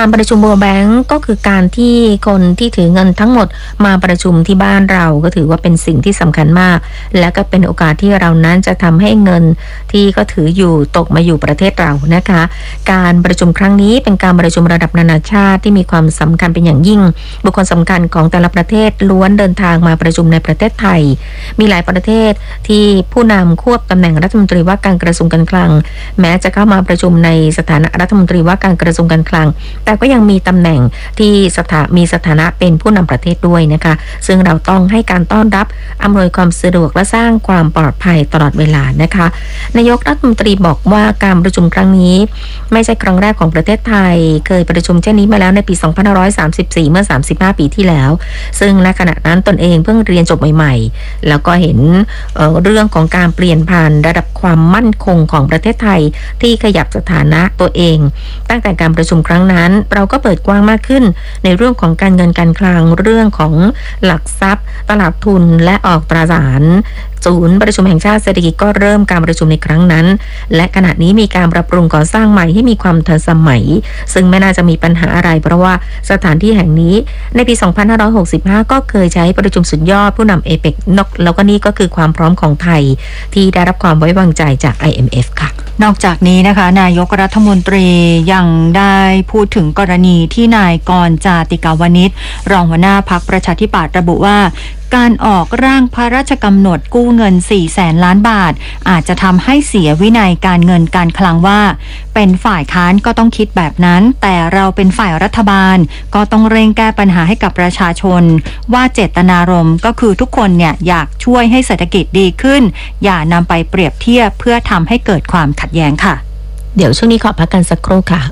การประชุม World Bank ก็คือการที่คนที่ถือเงินทั้งหมดมาประชุมที่บ้านเราก็ถือว่าเป็นสิ่งที่สำคัญมากและก็เป็นโอกาสที่เรานั้นจะทำให้เงินที่ก็ถืออยู่ตกมาอยู่ประเทศเรานะคะการประชุมครั้งนี้เป็นการประชุมระดับนานาชาติที่มีความสำคัญเป็นอย่างยิ่งบุคคลสำคัญของแต่ละประเทศล้วนเดินทางมาประชุมในประเทศไทยมีหลายประเทศที่ผู้นำควบตำแหน่งรัฐมนตรีว่าการกระทรวงการคลังแม้จะเข้ามาประชุมในสถานะรัฐมนตรีว่าการกระทรวงการคลังแต่ก็ยังมีตำแหน่งที่มีสถานะเป็นผู้นำประเทศด้วยนะคะซึ่งเราต้องให้การต้อนรับอำนวยความสะดวกและสร้างความปลอดภัยตลอดเวลานะคะนายกรัฐมนตรีบอกว่าการประชุมครั้งนี้ไม่ใช่ครั้งแรกของประเทศไทยเคยประชุมเช่นนี้มาแล้วในปี 2534 เมื่อ 35 ปีที่แล้วซึ่งณขณะนั้นตนเองเพิ่งเรียนจบใหม่ๆแล้วก็เห็นเรื่องของการเปลี่ยนผ่านระดับความมั่นคงของประเทศไทยที่ขยับสถานะตัวเองตั้งแต่การประชุมครั้งนั้นเราก็เปิดกว้างมากขึ้นในเรื่องของการเงินการคลังเรื่องของหลักทรัพย์ตลาดทุนและออกตราสารศูนย์ประชุมแห่งชาติเศรษฐกิจก็เริ่มการประชุมในครั้งนั้นและขณะนี้มีการปรับปรุงก่อสร้างใหม่ให้มีความทันสมัยซึ่งไม่น่าจะมีปัญหาอะไรเพราะว่าสถานที่แห่งนี้ในปี 2565 ก็เคยใช้ประชุมสุดยอดผู้นำเอเปกแล้วก็นี่ก็คือความพร้อมของไทยที่ได้รับความไว้วางใจจาก IMF ค่ะนอกจากนี้นะคะนายกรัฐมนตรียังได้พูดถึงกรณีที่นายกรณ์ จาติกาวนิชรองหัวหน้าพรรคประชาธิปัตย์ระบุว่าการออกร่างพระราชกำหนดกู้เงิน 400,000 ล้านบาทอาจจะทำให้เสียวินัยการเงินการคลังว่าเป็นฝ่ายค้านก็ต้องคิดแบบนั้นแต่เราเป็นฝ่ายรัฐบาลก็ต้องเร่งแก้ปัญหาให้กับประชาชนว่าเจตนารมณ์ก็คือทุกคนเนี่ยอยากช่วยให้เศรษฐกิจดีขึ้นอย่านำไปเปรียบเทียบเพื่อทำให้เกิดความขัดแย้งค่ะเดี๋ยวช่วงนี้ขอพักกันสักครู่ค่ะ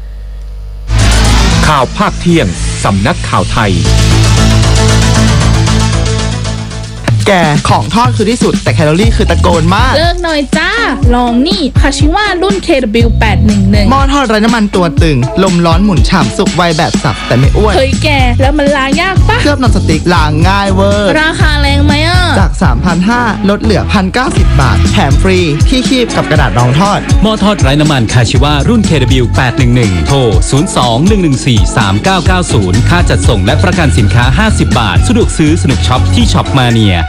ข่าวภาคเที่ยงสำนักข่าวไทยแกของทอดคือที่สุดแต่แคลอรี่คือตะโกนมากเลิกหน่อยจ้าลองนี่คาชิว่ารุ่น KW811 หม้อทอดไร้น้ำมันตัวตึงลมร้อนหมุนฉ่ำสุกไวแบบสับแต่ไม่อ้วนเฮ้ยแกแล้วมันล้างยากปะเคลือบนอนสติ๊กล้างง่ายเวอร์ราคาแรงไหมอ่ะจาก 3,500 ลดเหลือ 1,090 บาทแถมฟรีที่คีบกับกระดาษรองทอดหม้อทอดไร้น้ำมันคาชิว่ารุ่น KW811 โทร 02-114-3990 ค่าจัดส่งและประกันสินค้า50 บาทสะดวกซื้อสนุกช็อปที่ช็อปมาเนีย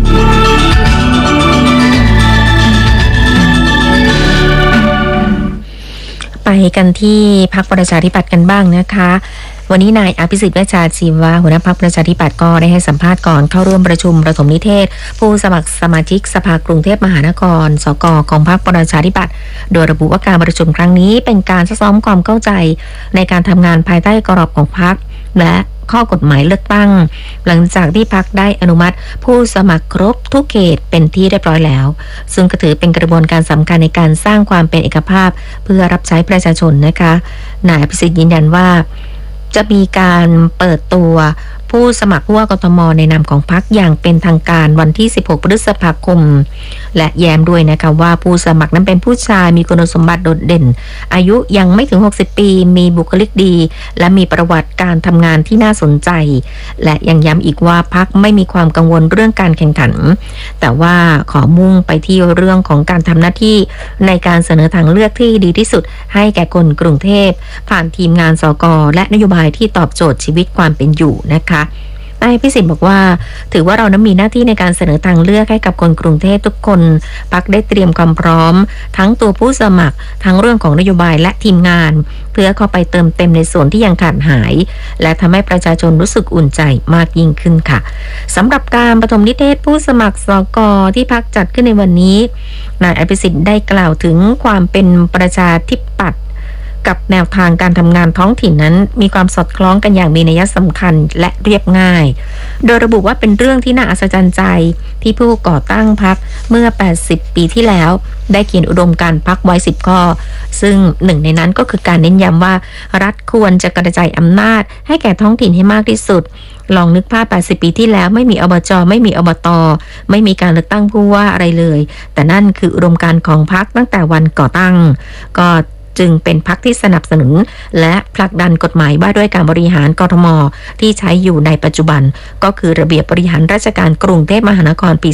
ไปกันที่พรรคประชาธิปัตย์กันบ้างนะคะวันนี้นายอภิสิทธิ์เวชชาชีวะหัวหน้าพรรคประชาธิปัตย์ก็ได้ให้สัมภาษณ์ก่อนเข้าร่วมประชุมประถมนิเทศผู้สมัครสมาชิกสภากรุงเทพมหานครสกของพรรคประชาธิปัตย์โดยระบุว่าการประชุมครั้งนี้เป็นการซักซ้อมความเข้าใจในการทำงานภายใต้กรอบของพรรคและข้อกฎหมายเลือกตั้งหลังจากที่พรรคได้อนุมัติผู้สมัครครบทุกเขตเป็นที่เรียบร้อยแล้วซึ่งก็ถือเป็นกระบวนการสำคัญในการสร้างความเป็นเอกภาพเพื่อรับใช้ประชาชนนะคะนายอภิสิทธิ์ยืนยันว่าจะมีการเปิดตัวผู้สมัครผู้ว่ากทมในนามของพรรคอย่างเป็นทางการวันที่ 16 พฤษภาคมและแย้มด้วยนะคะว่าผู้สมัครนั้นเป็นผู้ชายมีคุณสมบัติโดดเด่นอายุยังไม่ถึง60ปีมีบุคลิกดีและมีประวัติการทำงานที่น่าสนใจและยังย้ำอีกว่าพรรคไม่มีความกังวลเรื่องการแข่งขันแต่ว่าขอมุ่งไปที่เรื่องของการทำหน้าที่ในการเสนอทางเลือกที่ดีที่สุดให้แก่คนกรุงเทพผ่านทีมงานสก.และนโยบายที่ตอบโจทย์ชีวิตความเป็นอยู่นะคะนายพิสิทธิ์บอกว่าถือว่าเรานั้นมีหน้าที่ในการเสนอทางเลือกให้กับคนกรุงเทพทุกคนพรรคได้เตรียมความพร้อมทั้งตัวผู้สมัครทั้งเรื่องของนโยบายและทีมงานเพื่อเข้าไปเติมเต็มในส่วนที่ยังขาดหายและทำให้ประชาชนรู้สึกอุ่นใจมากยิ่งขึ้นค่ะสำหรับการประถมนิเทศผู้สมัครสก.ที่พรรคจัดขึ้นในวันนี้นายอภิสิทธิ์ได้กล่าวถึงความเป็นประชาธิปัตย์กับแนวทางการทำงานท้องถิ่นนั้นมีความสอดคล้องกันอย่างมีนัยสำคัญและเรียบง่ายโดยระบุว่าเป็นเรื่องที่น่าอัศจรรย์ใจที่ผู้ก่อตั้งพรรคเมื่อ80ปีที่แล้วได้เขียนอุดมการณ์พรรคไว้10ข้อซึ่งหนึ่งในนั้นก็คือการเน้นย้ำว่ารัฐควรจะกระจายอำนาจให้แก่ท้องถิ่นให้มากที่สุดลองนึกภาพ80ปีที่แล้วไม่มีอบจ.ไม่มีอบต.ไม่มีการเลือกตั้งผู้ว่าอะไรเลยแต่นั่นคืออุดมการณ์ของพรรคตั้งแต่วันก่อตั้งก็จึงเป็นพรรคที่สนับสนุนและผลักดันกฎหมายว่าด้วยการบริหารกทม.ที่ใช้อยู่ในปัจจุบันก็คือระเบียบบริหารราชการกรุงเทพมหานครปี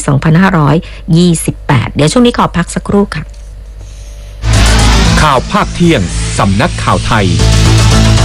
2528 เดี๋ยวช่วงนี้ขอพักสักครู่ค่ะข่าวภาคเที่ยงสำนักข่าวไทย